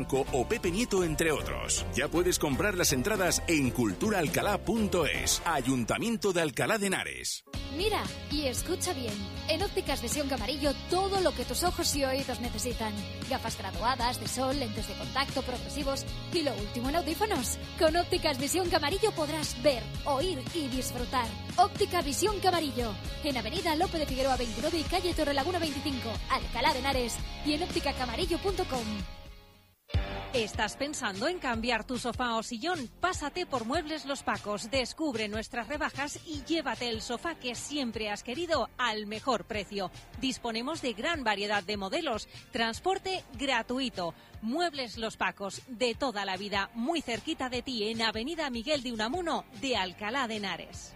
o Pepe Nieto, entre otros. Ya puedes comprar las entradas en culturaalcalá.es. Ayuntamiento de Alcalá de Henares. Mira y escucha bien. En Ópticas Visión Camarillo, todo lo que tus ojos y oídos necesitan. Gafas graduadas, de sol, lentes de contacto, progresivos y lo último en audífonos. Con Ópticas Visión Camarillo podrás ver, oír y disfrutar. Óptica Visión Camarillo. En Avenida Lope de Figueroa 29 y calle Torrelaguna 25, Alcalá de Henares. Y en ópticacamarillo.com. ¿Estás pensando en cambiar tu sofá o sillón? Pásate por Muebles Los Pacos, descubre nuestras rebajas y llévate el sofá que siempre has querido al mejor precio. Disponemos de gran variedad de modelos, transporte gratuito. Muebles Los Pacos, de toda la vida, muy cerquita de ti, en Avenida Miguel de Unamuno de Alcalá de Henares.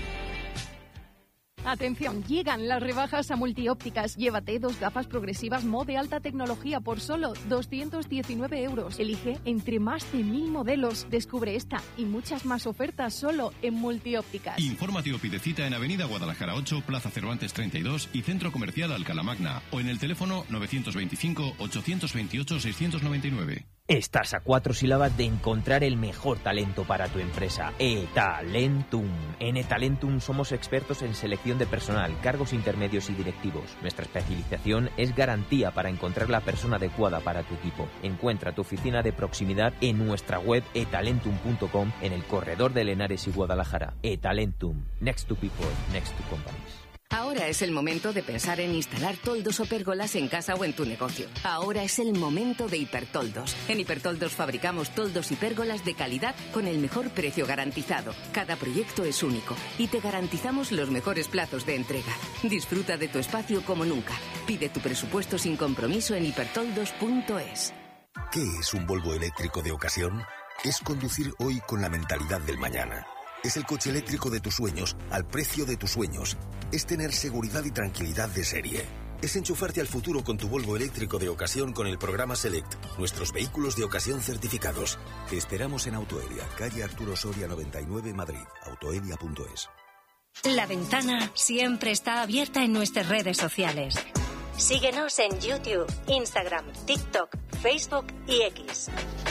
Atención, llegan las rebajas a Multiópticas. Llévate 2 gafas progresivas Mo de alta tecnología por solo 219 €. Elige entre más de 1000 modelos. Descubre esta y muchas más ofertas solo en Multiópticas. Infórmate o pide cita en Avenida Guadalajara 8, Plaza Cervantes 32 y Centro Comercial Alcalá Magna, o en el teléfono 925 828 699. Estás a 4 sílabas de encontrar el mejor talento para tu empresa. eTalentum. En eTalentum somos expertos en selección de personal, cargos intermedios y directivos. Nuestra especialización es garantía para encontrar la persona adecuada para tu equipo. Encuentra tu oficina de proximidad en nuestra web etalentum.com, en el corredor de Henares y Guadalajara. eTalentum. Next to people, next to companies. Ahora es el momento de pensar en instalar toldos o pérgolas en casa o en tu negocio. Ahora es el momento de Hipertoldos. En Hipertoldos fabricamos toldos y pérgolas de calidad con el mejor precio garantizado. Cada proyecto es único y te garantizamos los mejores plazos de entrega. Disfruta de tu espacio como nunca. Pide tu presupuesto sin compromiso en hipertoldos.es. ¿Qué es un Volvo eléctrico de ocasión? Es conducir hoy con la mentalidad del mañana. Es el coche eléctrico de tus sueños, al precio de tus sueños. Es tener seguridad y tranquilidad de serie. Es enchufarte al futuro con tu Volvo eléctrico de ocasión con el programa Select, nuestros vehículos de ocasión certificados. Te esperamos en Autoelia, calle Arturo Soria 99, Madrid. Autoelia.es. La ventana siempre está abierta en nuestras redes sociales. Síguenos en YouTube, Instagram, TikTok, Facebook y X.